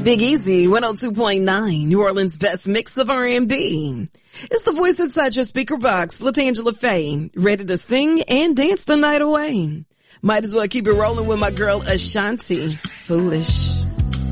Big Easy, 102.9, New Orleans' best mix of R&B. It's the voice inside your speaker box, LaTangela Faye, ready to sing and dance the night away. Might as well keep it rolling with my girl Ashanti, Foolish.